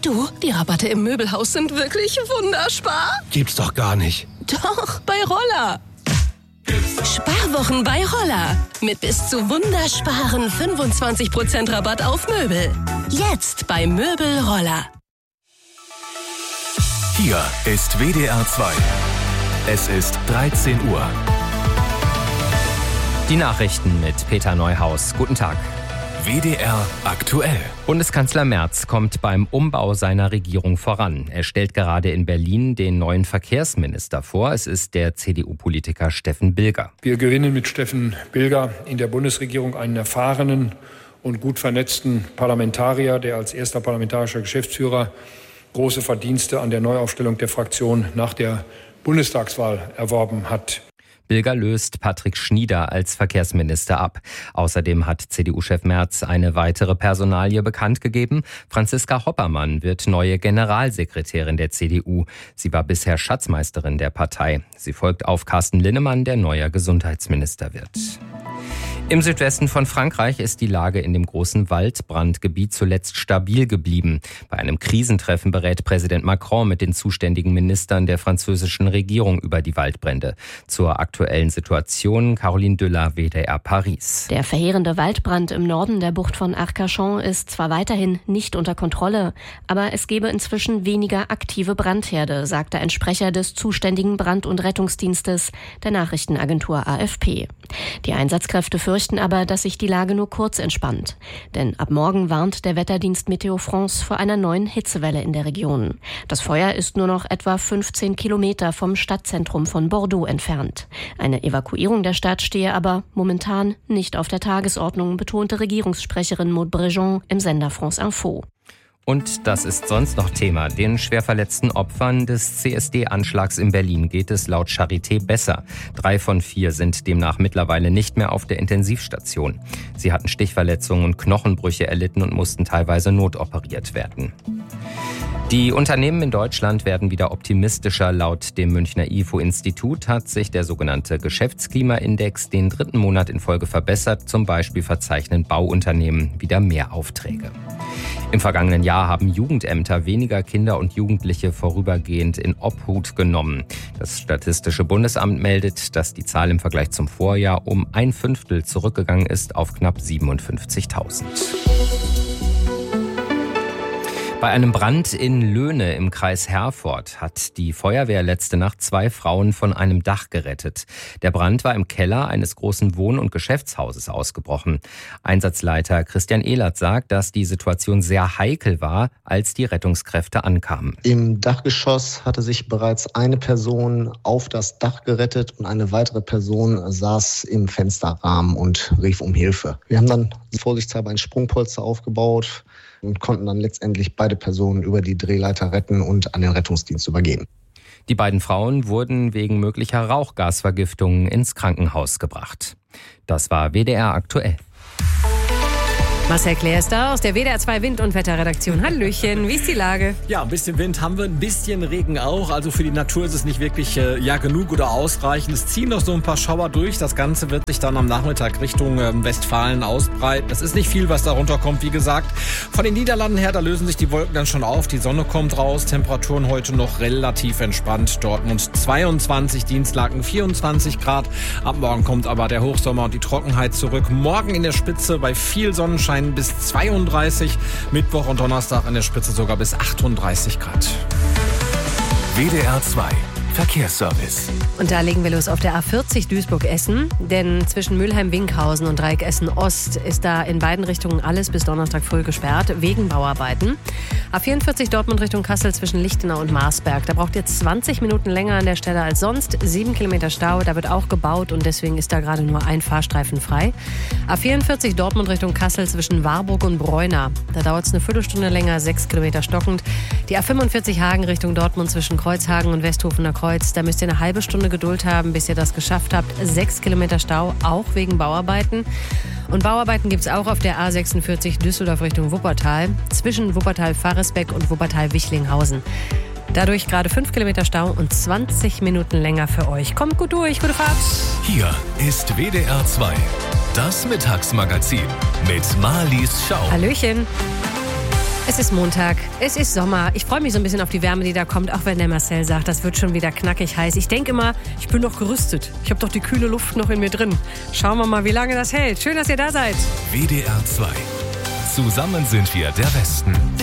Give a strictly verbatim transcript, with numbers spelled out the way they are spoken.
Du, die Rabatte im Möbelhaus sind wirklich wunderspar. Gibt's doch gar nicht. Doch, bei Roller. Sparwochen bei Roller. Mit bis zu wundersparen fünfundzwanzig Prozent Rabatt auf Möbel. Jetzt bei Möbel Roller. Hier ist W D R zwei. Es ist dreizehn Uhr. Die Nachrichten mit Peter Neuhaus. Guten Tag. W D R aktuell. Bundeskanzler Merz kommt beim Umbau seiner Regierung voran. Er stellt gerade in Berlin den neuen Verkehrsminister vor. Es ist der C D U-Politiker Steffen Bilger. Wir gewinnen mit Steffen Bilger in der Bundesregierung einen erfahrenen und gut vernetzten Parlamentarier, der als erster parlamentarischer Geschäftsführer große Verdienste an der Neuaufstellung der Fraktion nach der Bundestagswahl erworben hat. Bilger löst Patrick Schnieder als Verkehrsminister ab. Außerdem hat C D U-Chef Merz eine weitere Personalie bekannt gegeben. Franziska Hoppermann wird neue Generalsekretärin der C D U. Sie war bisher Schatzmeisterin der Partei. Sie folgt auf Carsten Linnemann, der neuer Gesundheitsminister wird. Im Südwesten von Frankreich ist die Lage in dem großen Waldbrandgebiet zuletzt stabil geblieben. Bei einem Krisentreffen berät Präsident Macron mit den zuständigen Ministern der französischen Regierung über die Waldbrände. Zur aktuellen Situation Caroline Düller, W D R Paris. Der verheerende Waldbrand im Norden der Bucht von Arcachon ist zwar weiterhin nicht unter Kontrolle, aber es gebe inzwischen weniger aktive Brandherde, sagte ein Sprecher des zuständigen Brand- und Rettungsdienstes der Nachrichtenagentur A F P. Die Einsatzkräfte fürchten aber, dass sich die Lage nur kurz entspannt. Denn ab morgen warnt der Wetterdienst Meteo France vor einer neuen Hitzewelle in der Region. Das Feuer ist nur noch etwa fünfzehn Kilometer vom Stadtzentrum von Bordeaux entfernt. Eine Evakuierung der Stadt stehe aber momentan nicht auf der Tagesordnung, betonte Regierungssprecherin Maud Brejon im Sender France Info. Und das ist sonst noch Thema. Den schwer verletzten Opfern des C S D-Anschlags in Berlin geht es laut Charité besser. Drei von vier sind demnach mittlerweile nicht mehr auf der Intensivstation. Sie hatten Stichverletzungen und Knochenbrüche erlitten und mussten teilweise notoperiert werden. Die Unternehmen in Deutschland werden wieder optimistischer. Laut dem Münchner I F O-Institut hat sich der sogenannte Geschäftsklimaindex den dritten Monat in Folge verbessert. Zum Beispiel verzeichnen Bauunternehmen wieder mehr Aufträge. Im vergangenen Jahr haben Jugendämter weniger Kinder und Jugendliche vorübergehend in Obhut genommen. Das Statistische Bundesamt meldet, dass die Zahl im Vergleich zum Vorjahr um ein Fünftel zurückgegangen ist auf knapp siebenundfünfzigtausend. Bei einem Brand in Löhne im Kreis Herford hat die Feuerwehr letzte Nacht zwei Frauen von einem Dach gerettet. Der Brand war im Keller eines großen Wohn- und Geschäftshauses ausgebrochen. Einsatzleiter Christian Ehlert sagt, dass die Situation sehr heikel war, als die Rettungskräfte ankamen. Im Dachgeschoss hatte sich bereits eine Person auf das Dach gerettet und eine weitere Person saß im Fensterrahmen und rief um Hilfe. Wir haben dann vorsichtshalber ein Sprungpolster aufgebaut und konnten dann letztendlich beide Personen über die Drehleiter retten und an den Rettungsdienst übergeben. Die beiden Frauen wurden wegen möglicher Rauchgasvergiftungen ins Krankenhaus gebracht. Das war W D R aktuell. Marcel Claire ist da aus der W D R zwei Wind- und Wetterredaktion. Hallöchen, wie ist die Lage? Ja, ein bisschen Wind haben wir, ein bisschen Regen auch. Also für die Natur ist es nicht wirklich äh, ja, genug oder ausreichend. Es ziehen noch so ein paar Schauer durch. Das Ganze wird sich dann am Nachmittag Richtung äh, Westfalen ausbreiten. Es ist nicht viel, was da runterkommt, wie gesagt. Von den Niederlanden her, da lösen sich die Wolken dann schon auf. Die Sonne kommt raus. Temperaturen heute noch relativ entspannt. Dortmund zweiundzwanzig, Dienstlaken vierundzwanzig Grad. Ab morgen kommt aber der Hochsommer und die Trockenheit zurück. Morgen in der Spitze bei viel Sonnenschein bis zweiunddreißig, Mittwoch und Donnerstag in der Spitze sogar bis achtunddreißig Grad. W D R zwei Verkehrsservice. Und da legen wir los auf der A vierzig Duisburg-Essen, denn zwischen Mülheim-Winkhausen und Dreieck Essen-Ost ist da in beiden Richtungen alles bis Donnerstag früh gesperrt, wegen Bauarbeiten. A vierundvierzig Dortmund Richtung Kassel zwischen Lichtenau und Marsberg, da braucht ihr zwanzig Minuten länger an der Stelle als sonst, sieben Kilometer Stau, da wird auch gebaut und deswegen ist da gerade nur ein Fahrstreifen frei. A vierundvierzig Dortmund Richtung Kassel zwischen Warburg und Bräuna, da dauert es eine Viertelstunde länger, sechs Kilometer stockend. Die A fünfundvierzig Hagen Richtung Dortmund zwischen Kreuzhagen und Westhofener Kreuz, da müsst ihr eine halbe Stunde Geduld haben, bis ihr das geschafft habt. Sechs Kilometer Stau, auch wegen Bauarbeiten. Und Bauarbeiten gibt es auch auf der A sechsundvierzig Düsseldorf Richtung Wuppertal, zwischen Wuppertal-Faresbeck und Wuppertal-Wichlinghausen. Dadurch gerade fünf Kilometer Stau und zwanzig Minuten länger für euch. Kommt gut durch, gute Fahrt. Hier ist W D R zwei, das Mittagsmagazin mit Marlies Schau. Hallöchen. Es ist Montag, es ist Sommer. Ich freue mich so ein bisschen auf die Wärme, die da kommt, auch wenn der Marcel sagt, das wird schon wieder knackig heiß. Ich denke immer, ich bin doch gerüstet. Ich habe doch die kühle Luft noch in mir drin. Schauen wir mal, wie lange das hält. Schön, dass ihr da seid. W D R zwei. Zusammen sind wir der Westen.